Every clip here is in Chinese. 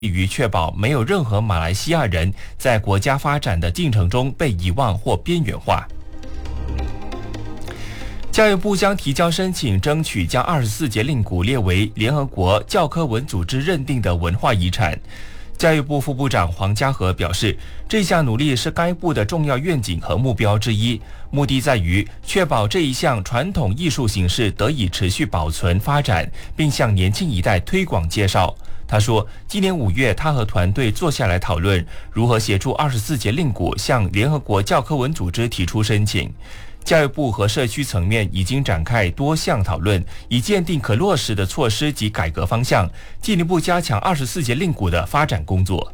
于确保没有任何马来西亚人在国家发展的进程中被遗忘或边缘化。教育部将提交申请，争取将24节令鼓列为联合国教科文组织认定的文化遗产。教育部副部长黄家和表示，这项努力是该部的重要愿景和目标之一，目的在于确保这一项传统艺术形式得以持续保存发展，并向年轻一代推广介绍。他说，今年5月，他和团队坐下来讨论如何协助24节令鼓向联合国教科文组织提出申请。教育部和社区层面已经展开多项讨论，以鉴定可落实的措施及改革方向，进一步加强24节令鼓的发展工作。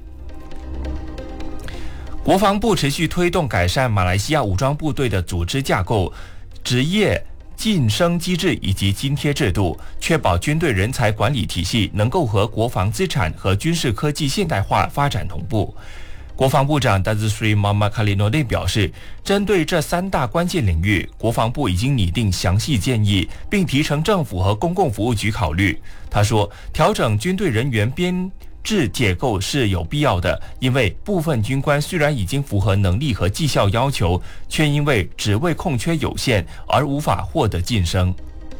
国防部持续推动改善马来西亚武装部队的组织架构、职业晋升机制以及津贴制度，确保军队人才管理体系能够和国防资产和军事科技现代化发展同步。国防部长 Datuk Seri Muhammad Khaliludin 表示，针对这3大关键领域，国防部已经拟定详细建议，并提呈政府和公共服务局考虑。他说，调整军队人员编制结构是有必要的，因为部分军官虽然已经符合能力和绩效要求，却因为职位空缺有限而无法获得晋升。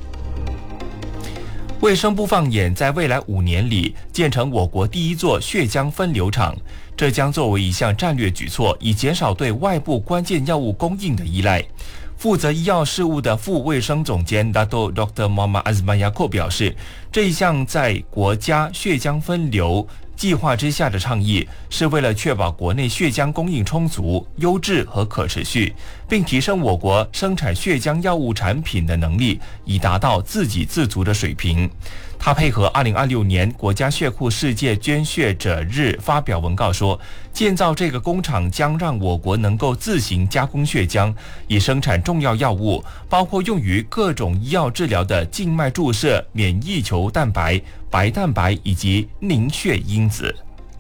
卫生部放眼在未来5年里建成我国第1座血浆分流厂，这将作为一项战略举措，以减少对外部关键药物供应的依赖。负责医药事务的副卫生总监 Dr. Muhammad Azman Yaakob 表示，这一项在国家血浆分流计划之下的倡议，是为了确保国内血浆供应充足、优质和可持续，并提升我国生产血浆药物产品的能力，以达到自给自足的水平。他配合2026年国家血库世界捐血者日发表文告说，建造这个工厂将让我国能够自行加工血浆，以生产重要药物，包括用于各种医药治疗的静脉注射、免疫球蛋白、白蛋白以及凝血因子。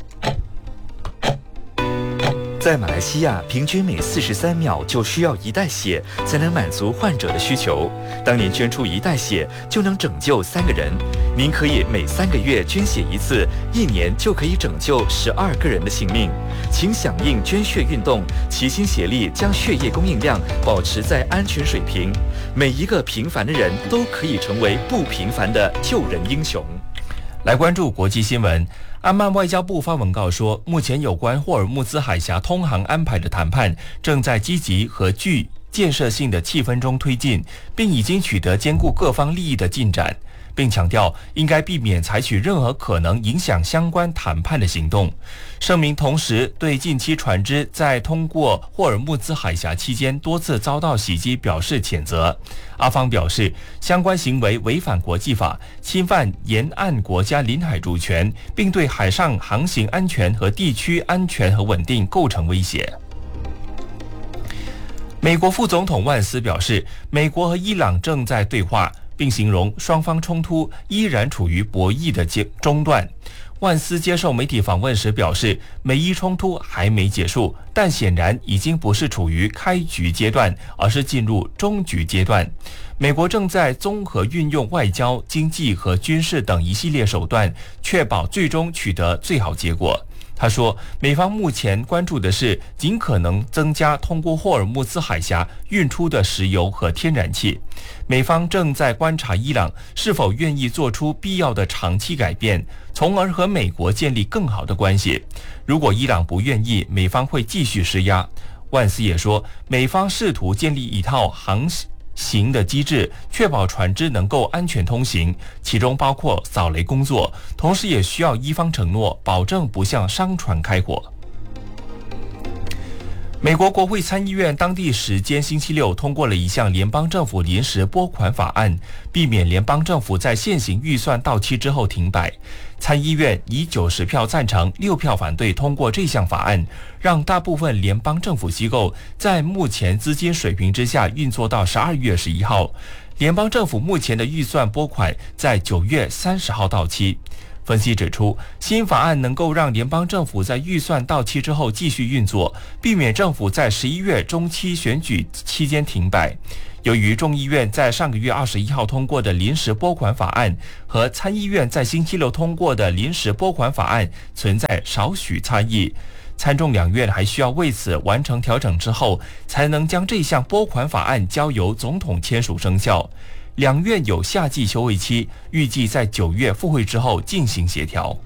在马来西亚，平均每43秒就需要1袋血才能满足患者的需求。当您捐出1袋血，就能拯救3个人。您可以每3个月捐血1次，1年就可以拯救12个人的性命。请响应捐血运动，齐心协力将血液供应量保持在安全水平。每一个平凡的人都可以成为不平凡的救人英雄。 来关注国际新闻。阿曼外交部发文告说，目前有关霍尔木兹海峡通航安排的谈判正在积极和具建设性的气氛中推进，并已经取得兼顾各方利益的进展，并强调应该避免采取任何可能影响相关谈判的行动。声明同时对近期船只在通过霍尔木兹海峡期间多次遭到袭击表示谴责。阿方表示，相关行为违反国际法，侵犯沿岸国家领海主权，并对海上航行安全和地区安全和稳定构成威胁。美国副总统万斯表示，美国和伊朗正在对话，并形容双方冲突依然处于博弈的中段。万斯接受媒体访问时表示，美伊冲突还没结束，但显然已经不是处于开局阶段，而是进入终局阶段。美国正在综合运用外交、经济和军事等一系列手段，确保最终取得最好结果。他说，美方目前关注的是尽可能增加通过霍尔木兹海峡运出的石油和天然气。美方正在观察伊朗是否愿意做出必要的长期改变，从而和美国建立更好的关系。如果伊朗不愿意，美方会继续施压。万斯也说，美方试图建立一套航行的机制，确保船只能够安全通行，其中包括扫雷工作，同时也需要伊方承诺保证不向商船开火。美国国会参议院当地时间星期六通过了一项联邦政府临时拨款法案，避免联邦政府在现行预算到期之后停摆。参议院以90票赞成、6票反对通过这项法案，让大部分联邦政府机构在目前资金水平之下运作到12月11号。联邦政府目前的预算拨款在9月30号到期。分析指出，新法案能够让联邦政府在预算到期之后继续运作，避免政府在11月中期选举期间停摆。 由于众议院在上个月21号通过的临时拨款法案和参议院在星期六通过的临时拨款法案存在少许差异，参众两院还需要为此完成调整之后，才能将这项拨款法案交由总统签署生效。两院有夏季休会期，预计在9月复会之后进行协调。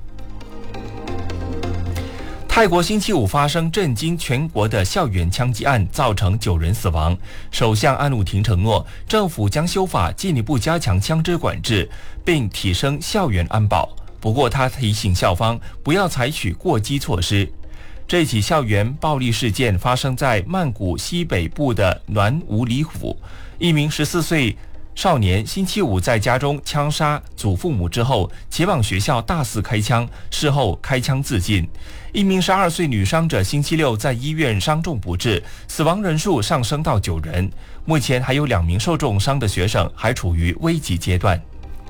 泰国星期五发生震惊全国的校园枪击案，造成9人死亡。首相安努廷承诺，政府将修法进一步加强枪支管制，并提升校园安保。不过，他提醒校方不要采取过激措施。这起校园暴力事件发生在曼谷西北部的暖武里府，一名14岁少年星期五在家中枪杀祖父母之后，前往学校大肆开枪，事后开枪自尽。一名12岁女伤者星期六在医院伤重不治，死亡人数上升到9人。目前还有2名受重伤的学生还处于危急阶段。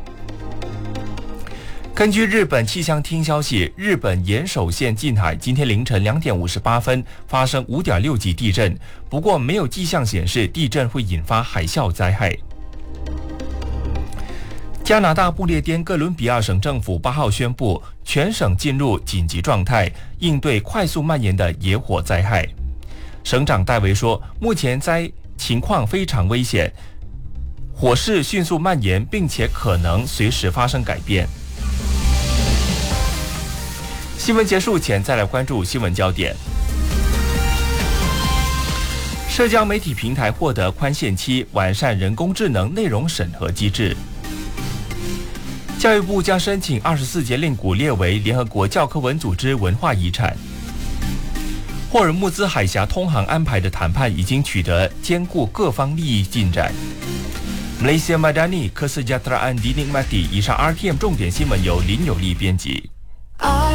根据日本气象厅消息，日本岩手县近海今天凌晨2点58分发生5.6级地震，不过没有迹象显示地震会引发海啸灾害。加拿大不列颠哥伦比亚省政府8号宣布，全省进入紧急状态，应对快速蔓延的野火灾害。省长戴维说，目前灾情况非常危险，火势迅速蔓延，并且可能随时发生改变。新闻结束前，再来关注新闻焦点。社交媒体平台获得宽限期，完善人工智能内容审核机制。教育部将申请24节令鼓列为联合国教科文组织文化遗产。霍尔木兹海峡通航安排的谈判已经取得兼顾各方利益进展。Malaysia Madani Kesejahteraan Dinikmati。以上 RTM 重点新闻由林有利编辑。